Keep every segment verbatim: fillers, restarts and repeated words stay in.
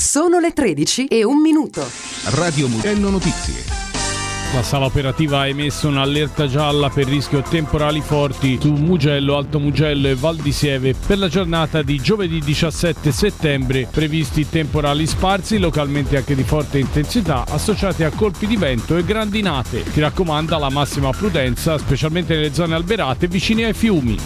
Sono le tredici e un minuto. Radio Mugello Notizie. La sala operativa ha emesso un'allerta gialla per rischio temporali forti su Mugello, Alto Mugello e Val di Sieve per la giornata di giovedì diciassette settembre. Previsti temporali sparsi, localmente anche di forte intensità, associati a colpi di vento e grandinate. Si raccomanda la massima prudenza, specialmente nelle zone alberate vicine ai fiumi.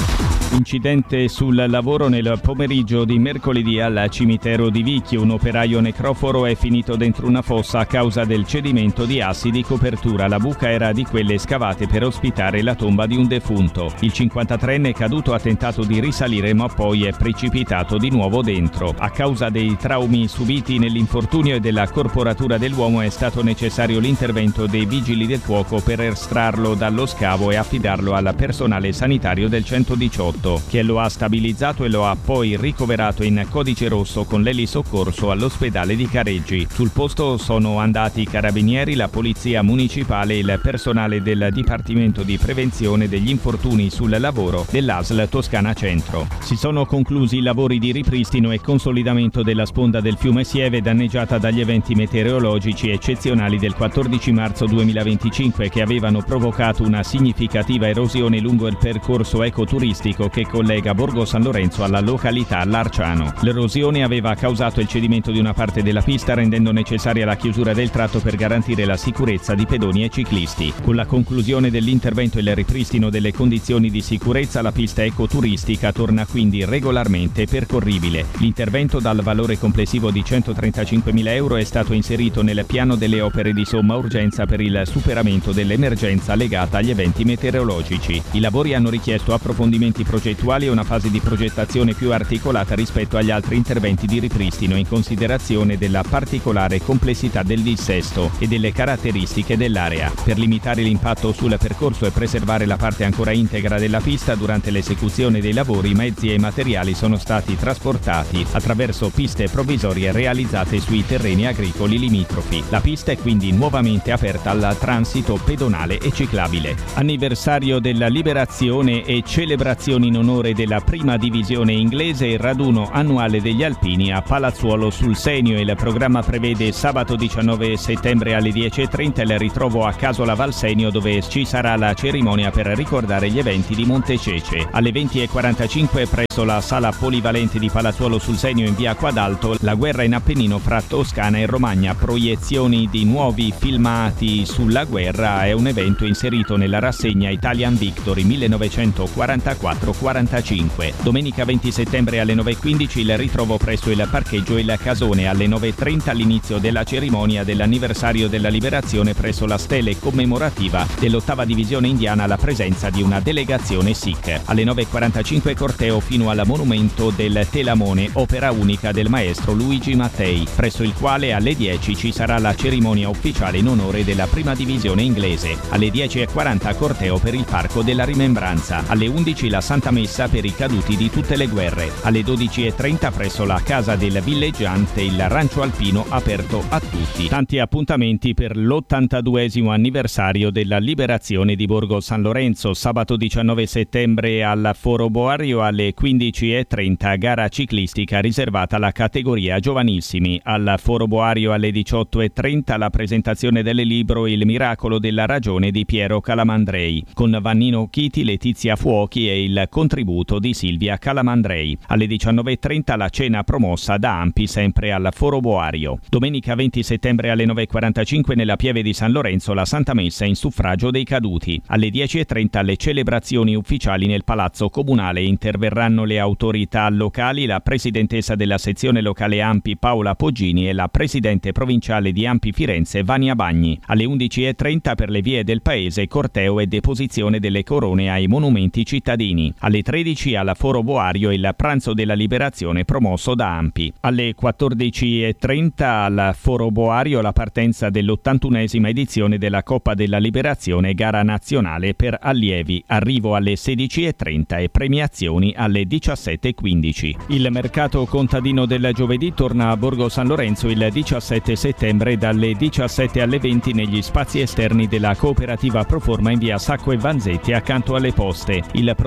Incidente sul lavoro nel pomeriggio di mercoledì al cimitero di Vicchi. Un operaio necroforo è finito dentro una fossa a causa del cedimento di assi di copertura. La buca era di quelle scavate per ospitare la tomba di un defunto. Il cinquantatreenne caduto ha tentato di risalire ma poi è precipitato di nuovo dentro. A causa dei traumi subiti nell'infortunio e della corporatura dell'uomo è stato necessario l'intervento dei vigili del fuoco per estrarlo dallo scavo e affidarlo al personale sanitario del centodiciotto, che lo ha stabilizzato e lo ha poi ricoverato in codice rosso con l'elisoccorso all'ospedale di Careggi. Sul posto sono andati i carabinieri, la polizia municipale e il personale del Dipartimento di Prevenzione degli Infortuni sul Lavoro dell'A S L Toscana Centro. Si sono conclusi i lavori di ripristino e consolidamento della sponda del fiume Sieve, danneggiata dagli eventi meteorologici eccezionali del quattordici marzo duemilaventicinque che avevano provocato una significativa erosione lungo il percorso ecoturistico che collega Borgo San Lorenzo alla località Larciano. L'erosione aveva causato il cedimento di una parte della pista, rendendo necessaria la chiusura del tratto per garantire la sicurezza di pedoni e ciclisti. Con la conclusione dell'intervento e il ripristino delle condizioni di sicurezza, la pista ecoturistica torna quindi regolarmente percorribile. L'intervento, dal valore complessivo di centotrentacinquemila euro, è stato inserito nel piano delle opere di somma urgenza per il superamento dell'emergenza legata agli eventi meteorologici. I lavori hanno richiesto approfondimenti progettuali e una fase di progettazione più articolata rispetto agli altri interventi di ripristino, in considerazione della particolare complessità del dissesto e delle caratteristiche dell'area. Per limitare l'impatto sul percorso e preservare la parte ancora integra della pista, durante l'esecuzione dei lavori mezzi e materiali sono stati trasportati attraverso piste provvisorie realizzate sui terreni agricoli limitrofi. La pista è quindi nuovamente aperta al transito pedonale e ciclabile. Anniversario della liberazione e celebrazioni in onore della prima divisione inglese e raduno annuale degli alpini a Palazzuolo sul Senio. Il programma prevede sabato diciannove settembre alle dieci e trenta il ritrovo a Casola Val Senio, dove ci sarà la cerimonia per ricordare gli eventi di Montecece. Alle venti e quarantacinque presso la sala polivalente di Palazzuolo sul Senio in via Quadalto, la guerra in Appennino fra Toscana e Romagna. Proiezioni di nuovi filmati sulla guerra è un evento inserito nella rassegna Italian Victory millenovecentoquarantaquattro quarantacinque. Domenica venti settembre alle nove e quindici il ritrovo presso il parcheggio Il Casone. Alle nove e trenta l'inizio della cerimonia dell'anniversario della liberazione presso la stele commemorativa dell'ottava divisione indiana, alla presenza di una delegazione Sikh. Alle nove e quarantacinque corteo fino al monumento del Telamone, opera unica del maestro Luigi Mattei, presso il quale alle dieci ci sarà la cerimonia ufficiale in onore della prima divisione inglese. Alle dieci e quaranta corteo per il Parco della Rimembranza. Alle undici la Santa Messa per i caduti di tutte le guerre. Alle dodici e trenta presso la casa del villeggiante il rancio alpino aperto a tutti. Tanti appuntamenti per l'ottantaduesimo anniversario della liberazione di Borgo San Lorenzo. Sabato diciannove settembre al Foro Boario alle quindici e trenta gara ciclistica riservata alla categoria giovanissimi. Al Foro Boario alle diciotto e trenta la presentazione del libro Il miracolo della ragione di Piero Calamandrei, con Vannino Chiti, Letizia Fuochi e il contributo di Silvia Calamandrei. Alle diciannove e trenta la cena promossa da Ampi, sempre al Foro Boario. Domenica venti settembre alle nove e quarantacinque nella Pieve di San Lorenzo la Santa Messa in suffragio dei caduti. Alle dieci e trenta le celebrazioni ufficiali nel Palazzo Comunale. Interverranno le autorità locali, la presidentessa della sezione locale Ampi Paola Poggini e la presidente provinciale di Ampi Firenze Vania Bagni. Alle undici e trenta per le vie del paese corteo e deposizione delle corone ai monumenti cittadini. Alle tredici alla Foro Boario il pranzo della liberazione promosso da Ampi. Alle quattordici e trenta al Foro Boario la partenza dell'ottantunesima edizione della Coppa della Liberazione, gara nazionale per allievi. Arrivo alle sedici e trenta e premiazioni alle diciassette e quindici. Il mercato contadino del giovedì torna a Borgo San Lorenzo il diciassette settembre dalle diciassette alle venti negli spazi esterni della cooperativa Proforma in via Sacco e Vanzetti accanto alle poste. Il programma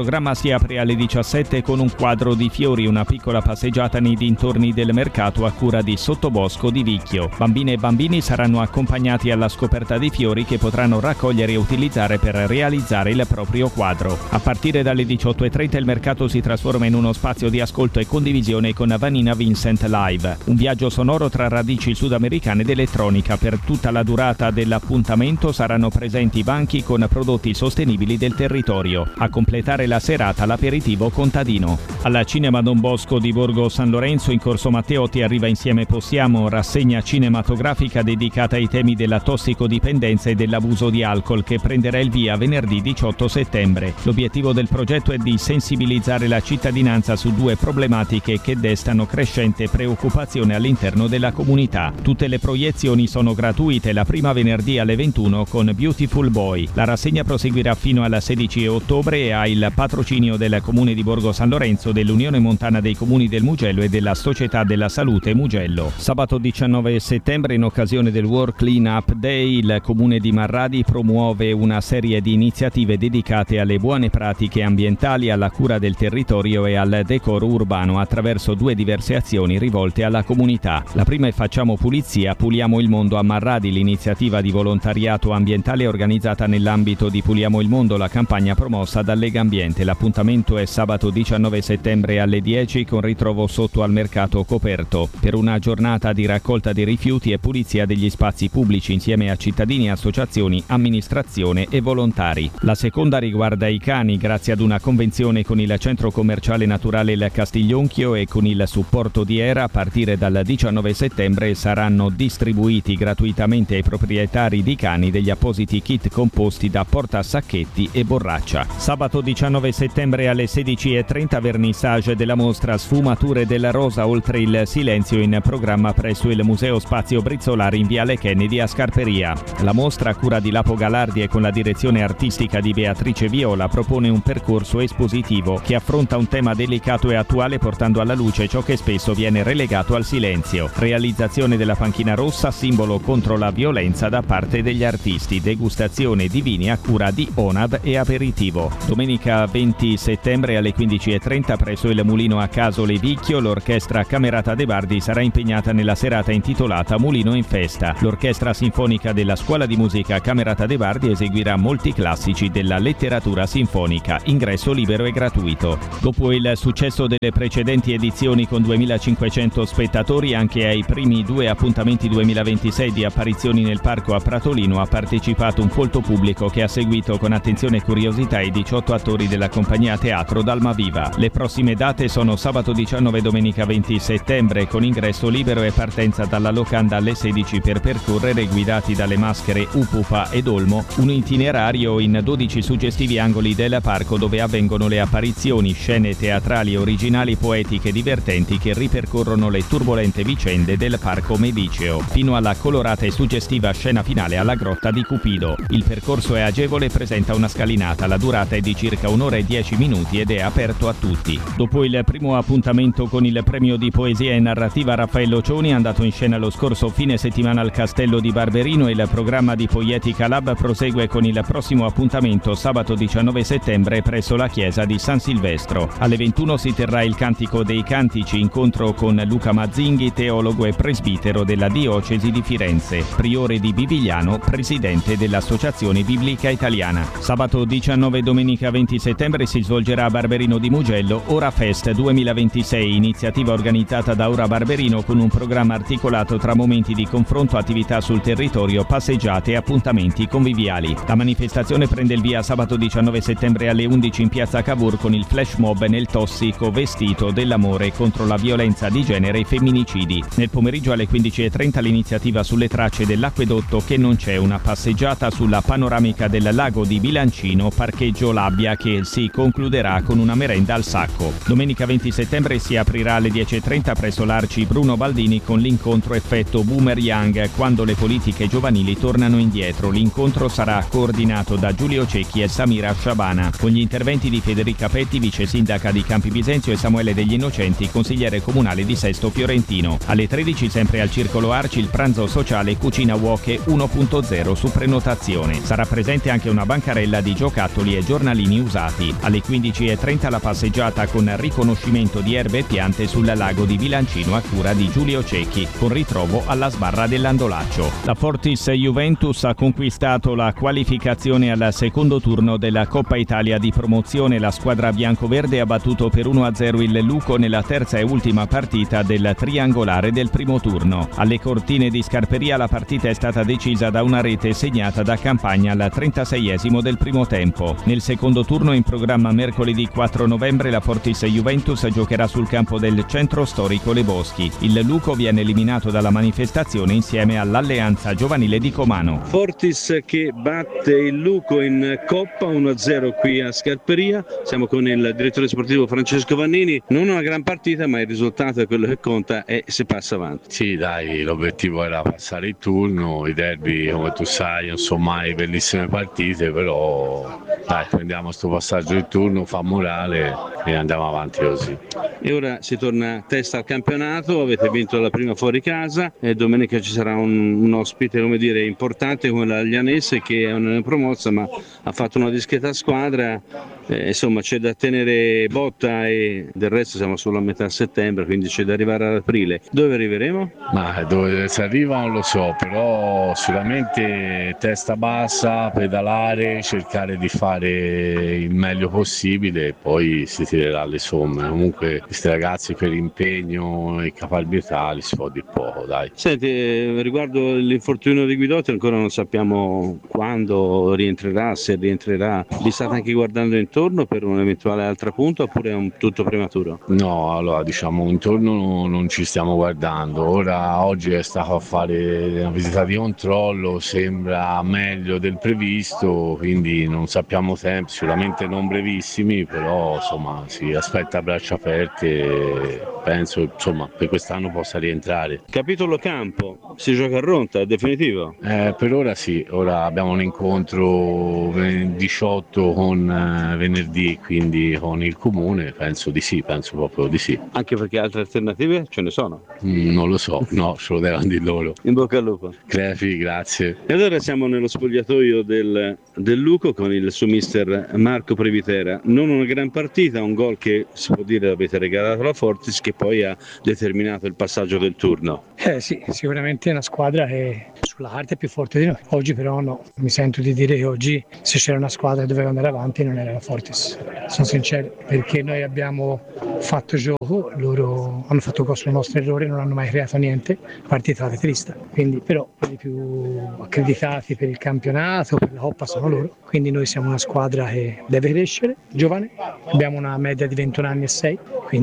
si apre alle diciassette con un quadro di fiori, una piccola passeggiata nei dintorni del mercato a cura di Sottobosco di Vicchio. Bambine e bambini saranno accompagnati alla scoperta di fiori che potranno raccogliere e utilizzare per realizzare il proprio quadro. A partire dalle diciotto e trenta il mercato si trasforma in uno spazio di ascolto e condivisione con Vanina Vincent Live, un viaggio sonoro tra radici sudamericane ed elettronica. Per tutta la durata dell'appuntamento saranno presenti banchi con prodotti sostenibili del territorio. A completare la serata l'aperitivo contadino. Alla Cinema Don Bosco di Borgo San Lorenzo in Corso Matteotti arriva Insieme Possiamo, rassegna cinematografica dedicata ai temi della tossicodipendenza e dell'abuso di alcol, che prenderà il via venerdì diciotto settembre. L'obiettivo del progetto è di sensibilizzare la cittadinanza su due problematiche che destano crescente preoccupazione all'interno della comunità. Tutte le proiezioni sono gratuite, la prima venerdì alle ventuno con Beautiful Boy. La rassegna proseguirà fino al sedici ottobre e ha il patrocinio del Comune di Borgo San Lorenzo, dell'Unione Montana dei Comuni del Mugello e della Società della Salute Mugello. Sabato diciannove settembre, in occasione del World Clean Up Day, il Comune di Marradi promuove una serie di iniziative dedicate alle buone pratiche ambientali, alla cura del territorio e al decoro urbano attraverso due diverse azioni rivolte alla comunità. La prima è Facciamo Pulizia, Puliamo il Mondo a Marradi, l'iniziativa di volontariato ambientale organizzata nell'ambito di Puliamo il Mondo, la campagna promossa da Lega Ambiente. L'appuntamento è sabato diciannove settembre alle dieci con ritrovo sotto al mercato coperto per una giornata di raccolta dei rifiuti e pulizia degli spazi pubblici insieme a cittadini, associazioni, amministrazione e volontari. La seconda riguarda i cani, grazie ad una convenzione con il centro commerciale naturale Il Castiglionchio e con il supporto di Era. A partire dal diciannove settembre saranno distribuiti gratuitamente ai proprietari di cani degli appositi kit composti da portasacchetti e borraccia. Sabato diciannove settembre alle sedici e trenta vernissage della mostra Sfumature della Rosa oltre il silenzio, in programma presso il Museo Spazio Brizzolari in Viale Kennedy a Scarperia. La mostra, a cura di Lapo Galardi e con la direzione artistica di Beatrice Viola, propone un percorso espositivo che affronta un tema delicato e attuale, portando alla luce ciò che spesso viene relegato al silenzio. Realizzazione della panchina rossa, simbolo contro la violenza da parte degli artisti. Degustazione di vini a cura di Onad e aperitivo. Domenica venti settembre alle quindici e trenta presso il Mulino a Casole Vicchio, l'orchestra Camerata de Bardi sarà impegnata nella serata intitolata Mulino in Festa. L'orchestra sinfonica della Scuola di Musica Camerata de Bardi eseguirà molti classici della letteratura sinfonica. Ingresso libero e gratuito. Dopo il successo delle precedenti edizioni con duemilacinquecento spettatori, anche ai primi due appuntamenti duemilaventisei di apparizioni nel parco a Pratolino ha partecipato un folto pubblico che ha seguito con attenzione e curiosità i diciotto attori della compagnia teatro Dalmaviva. Le prossime date sono sabato diciannove e domenica venti settembre con ingresso libero e partenza dalla locanda alle sedici per percorrere, guidati dalle maschere Upupa ed Olmo, un itinerario in dodici suggestivi angoli del parco dove avvengono le apparizioni, scene teatrali originali, poetiche e divertenti che ripercorrono le turbolente vicende del parco mediceo, fino alla colorata e suggestiva scena finale alla grotta di Cupido. Il percorso è agevole e presenta una scalinata, la durata è di circa un'ora e dieci minuti ed è aperto a tutti. Dopo il primo appuntamento con il premio di poesia e narrativa Raffaello Cioni, andato in scena lo scorso fine settimana al Castello di Barberino, il programma di Poietica Lab prosegue con il prossimo appuntamento sabato diciannove settembre presso la chiesa di San Silvestro. Alle ventuno si terrà il Cantico dei Cantici, incontro con Luca Mazzinghi, teologo e presbitero della diocesi di Firenze, priore di Bivigliano, presidente dell'Associazione Biblica Italiana. Sabato diciannove e domenica venti settembre si svolgerà a Barberino di Mugello Ora Fest duemilaventisei, iniziativa organizzata da Ora Barberino con un programma articolato tra momenti di confronto, attività sul territorio, passeggiate e appuntamenti conviviali. La manifestazione prende il via sabato diciannove settembre alle undici in piazza Cavour con il flash mob nel tossico vestito dell'amore contro la violenza di genere e i femminicidi. Nel pomeriggio alle quindici e trenta l'iniziativa Sulle tracce dell'acquedotto che non c'è, una passeggiata sulla panoramica del lago di Bilancino, parcheggio Labbia, che si concluderà con una merenda al sacco. Domenica venti settembre si aprirà alle dieci e trenta presso l'Arci Bruno Baldini con l'incontro effetto Boomer Young, quando le politiche giovanili tornano indietro. L'incontro sarà coordinato da Giulio Cecchi e Samira Sciabana, con gli interventi di Federica Petti, vice sindaca di Campi Bisenzio, e Samuele Degli Innocenti, consigliere comunale di Sesto Fiorentino. Alle tredici, sempre al Circolo Arci, il pranzo sociale Cucina Uoche uno punto zero su prenotazione. Sarà presente anche una bancarella di giocattoli e giornalini usati. Alle Alle quindici e trenta la passeggiata con riconoscimento di erbe e piante sul lago di Vilancino a cura di Giulio Cecchi, con ritrovo alla sbarra dell'Andolaccio. La Fortis Juventus ha conquistato la qualificazione al secondo turno della Coppa Italia di promozione. La squadra biancoverde ha battuto per uno a zero il Luco nella terza e ultima partita del triangolare del primo turno. Alle Cortine di Scarperia la partita è stata decisa da una rete segnata da Campagna al trentaseiesimo del primo tempo. Nel secondo turno, in programma mercoledì quattro novembre, la Fortis Juventus giocherà sul campo del centro storico Le Boschi. Il Luco viene eliminato dalla manifestazione insieme all'Alleanza Giovanile di Comano. Fortis che batte il Luco in Coppa uno a zero qui a Scarperia. Siamo con il direttore sportivo Francesco Vannini. Non una gran partita, ma il risultato è quello che conta e si passa avanti. Sì, dai, l'obiettivo era passare il turno. I derby, come tu sai, non sono mai bellissime partite, però dai, prendiamo sto passaggio di turno, fa morale e andiamo avanti così. E ora si torna testa al campionato, avete vinto la prima fuori casa e domenica ci sarà un, un ospite, come dire, importante come la Lianese, che è una promossa ma ha fatto una discreta squadra. Eh, insomma, c'è da tenere botta e del resto siamo solo a metà settembre, quindi c'è da arrivare ad aprile. Dove arriveremo? Ma dove si arriva non lo so, però sicuramente testa bassa, pedalare, cercare di fare il meglio possibile e poi si tirerà le somme. Comunque questi ragazzi per impegno e caparbietà li si può di poco, dai. Senti, eh, riguardo l'infortunio di Guidotti ancora non sappiamo quando rientrerà, se rientrerà. Vi state anche guardando intorno per un'eventuale altra punta oppure è un tutto prematuro? No, allora diciamo intorno non ci stiamo guardando. Ora oggi è stato a fare una visita di controllo, sembra meglio del previsto, quindi non sappiamo tempi, sicuramente non brevissimi, però insomma si aspetta a braccia aperte e penso insomma per quest'anno possa rientrare. Capitolo campo, si gioca a Ronta, è definitivo? Eh, per ora sì, ora abbiamo un incontro diciotto con eh, venerdì, quindi con il comune, penso di sì, penso proprio di sì. Anche perché altre alternative ce ne sono? Mm, non lo so, no, ce lo devono dire loro. In bocca al lupo. Crepi, grazie. E allora siamo nello spogliatoio del, del Luco con il suo mister Marco Previtera. Non una gran partita, un gol che si può dire avete regalato alla Fortis, che poi ha determinato il passaggio del turno. Eh sì, sicuramente è una squadra che sulla carta è più forte di noi. Oggi però no, mi sento di dire che oggi se c'era una squadra che doveva andare avanti non era la Fortis, sono sincero, perché noi abbiamo fatto gioco, loro hanno fatto gol sui nostri errori, non hanno mai creato niente, partita trista. Quindi però quelli più accreditati per il campionato, per la Coppa sono loro, quindi noi siamo una squadra che deve crescere, giovane, abbiamo una media di ventuno anni e sei,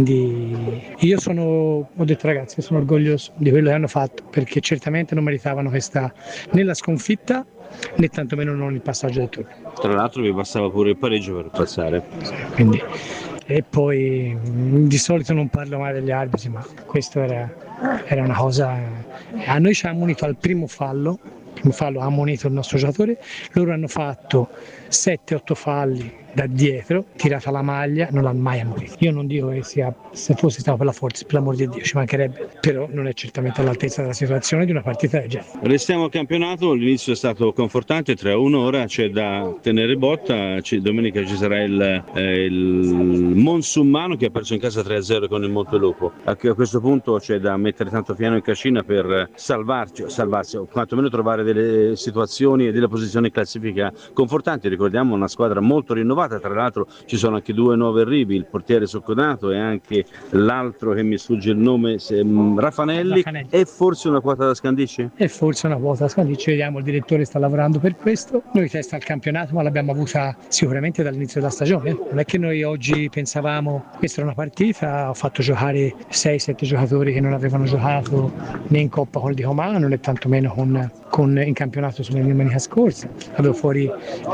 quindi io sono, ho detto ragazzi, sono orgoglioso di quello che hanno fatto, perché certamente non meritavano questa né la sconfitta né tantomeno non il passaggio del turno. Tra l'altro vi passava pure il pareggio per passare. Quindi, e poi di solito non parlo mai degli arbitri, ma questo era, era una cosa. A noi ci ha ammonito al primo fallo, il primo fallo ha ammonito il nostro giocatore, loro hanno fatto sette otto falli da dietro, tirata la maglia, non l'ha mai ammonito. Io non dico che sia, se fosse stato per la Forza, per l'amor di Dio, ci mancherebbe, però non è certamente all'altezza della situazione di una partita del genere. Restiamo al campionato, l'inizio è stato confortante, tre a uno, ora c'è da tenere botta, C- domenica ci sarà il, eh, il Monsummano che ha perso in casa tre a zero con il Montelupo. A, a questo punto c'è da mettere tanto piano in cascina per salvarci, salvarsi o quantomeno trovare delle situazioni e delle posizioni in classifica confortanti. Ricordiamo una squadra molto rinnovata, tra l'altro ci sono anche due nuovi arrivi, il portiere Soccodato e anche l'altro che mi sfugge il nome, se, um, Raffanelli. Raffanelli. È forse una quota da Scandicci? È forse una quota da Scandicci, vediamo, il direttore sta lavorando per questo. Noi testa al campionato, ma l'abbiamo avuta sicuramente dall'inizio della stagione. Non è che noi oggi pensavamo questa era una partita, ho fatto giocare sei sette giocatori che non avevano giocato né in Coppa con il Di Comano né tantomeno con, con in campionato sulla domenica scorsa. Avevo fuori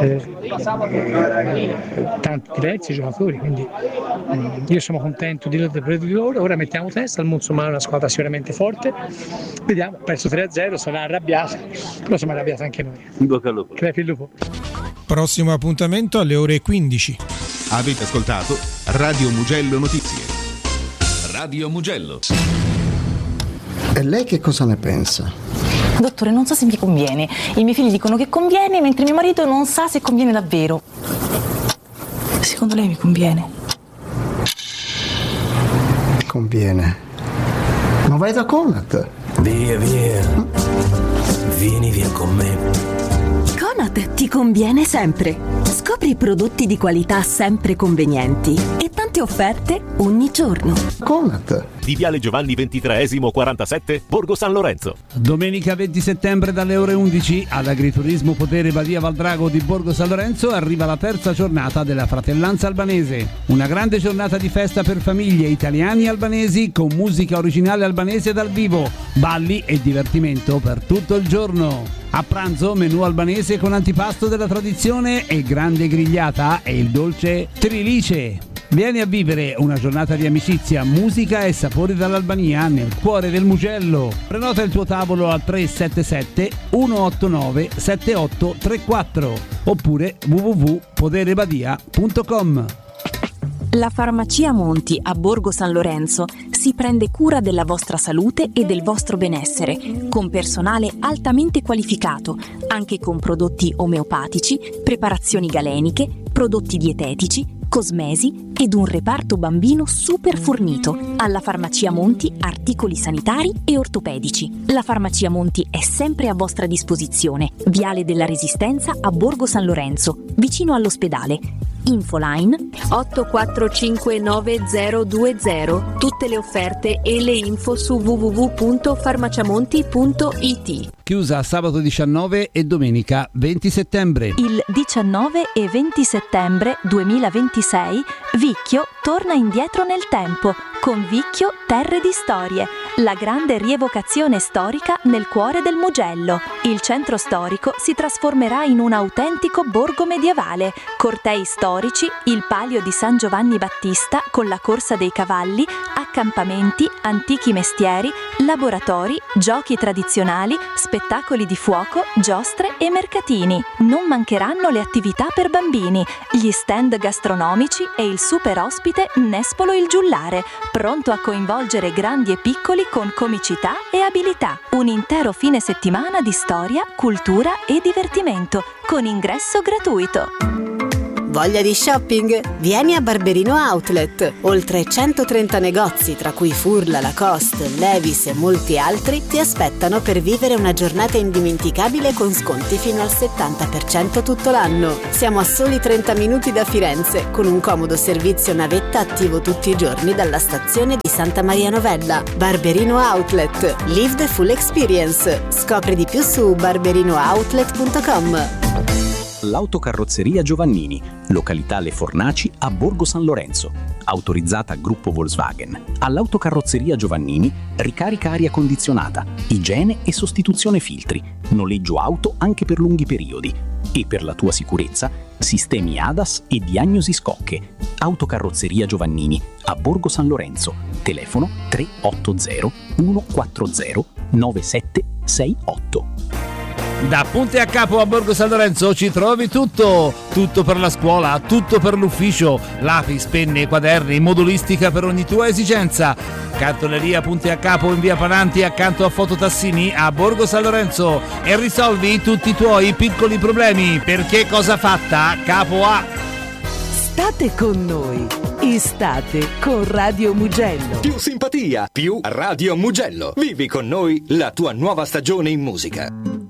eh, tanti diversi giocatori, quindi eh, io sono contento di, di loro. Ora mettiamo testa, il Monsummano è una squadra sicuramente forte, vediamo, perso tre a zero, sarà arrabbiato, però siamo arrabbiati anche noi. In bocca al lupo. Crepi il lupo. Prossimo appuntamento alle ore quindici. Avete ascoltato Radio Mugello Notizie. Radio Mugello. E lei che cosa ne pensa? Dottore, non so se mi conviene. I miei figli dicono che conviene, mentre mio marito non sa se conviene davvero. secondo lei mi conviene? Conviene. Ma vai da Conad. Via, via. Vieni via con me. Conad ti conviene sempre. Scopri prodotti di qualità sempre convenienti e tante offerte ogni giorno. Conad. Di Viale Giovanni ventitreesimo quarantasette, Borgo San Lorenzo. Domenica venti settembre dalle ore undici all'Agriturismo Potere Badia Valdrago di Borgo San Lorenzo arriva la terza giornata della Fratellanza Albanese. Una grande giornata di festa per famiglie italiani e albanesi con musica originale albanese dal vivo, balli e divertimento per tutto il giorno. A pranzo menù albanese con antipasto della tradizione e grande grigliata e il dolce trilice. Vieni a vivere una giornata di amicizia, musica e sapori dall'Albania nel cuore del Mugello. Prenota il tuo tavolo al tre sette sette uno otto nove sette otto tre quattro oppure w w w punto poderebadia punto com. La Farmacia Monti a Borgo San Lorenzo si prende cura della vostra salute e del vostro benessere, con personale altamente qualificato, anche con prodotti omeopatici, preparazioni galeniche, prodotti dietetici, cosmesi ed un reparto bambino super fornito. Alla Farmacia Monti articoli sanitari e ortopedici. La Farmacia Monti è sempre a vostra disposizione. Viale della Resistenza a Borgo San Lorenzo, vicino all'ospedale. Infoline otto quattro cinque nove zero due zero. Tutte le offerte e le info su w w w punto farmaciamonti punto i t. Chiusa sabato diciannove e domenica venti settembre. Il diciannove e venti settembre duemilaventisei Vicchio torna indietro nel tempo con Vicchio Terre di Storie, la grande rievocazione storica nel cuore del Mugello. Il centro storico si trasformerà in un autentico borgo medievale, cortei storici, il palio di San Giovanni Battista con la corsa dei cavalli, accampamenti, antichi mestieri, laboratori, giochi tradizionali, spettacoli di fuoco, giostre e mercatini. Non mancheranno le attività per bambini, gli stand gastronomici e il super ospite Nespolo il Giullare, pronto a coinvolgere grandi e piccoli con comicità e abilità. Un intero fine settimana di storia, cultura e divertimento, con ingresso gratuito. Voglia di shopping? Vieni a Barberino Outlet. Oltre centotrenta negozi, tra cui Furla, Lacoste, Levi's e molti altri, ti aspettano per vivere una giornata indimenticabile con sconti fino al settanta per cento tutto l'anno. Siamo a soli trenta minuti da Firenze, con un comodo servizio navetta attivo tutti i giorni dalla stazione di Santa Maria Novella. Barberino Outlet. Live the full experience. Scopri di più su barberino outlet punto com. L'Autocarrozzeria Giovannini, località Le Fornaci a Borgo San Lorenzo, autorizzata Gruppo Volkswagen. All'Autocarrozzeria Giovannini, ricarica aria condizionata, igiene e sostituzione filtri, noleggio auto anche per lunghi periodi e per la tua sicurezza, sistemi A D A S e diagnosi scocche. Autocarrozzeria Giovannini a Borgo San Lorenzo, telefono tre otto zero uno quattro zero nove sette sei otto. Da Punti a Capo a Borgo San Lorenzo ci trovi tutto, tutto per la scuola, tutto per l'ufficio, lapis, penne, quaderni, modulistica per ogni tua esigenza. Cartoleria Punti a Capo in via Palanti accanto a Fototassini a Borgo San Lorenzo e risolvi tutti i tuoi piccoli problemi, perché cosa fatta Capo A. State con noi, estate con Radio Mugello. Più simpatia, più Radio Mugello. Vivi con noi la tua nuova stagione in musica.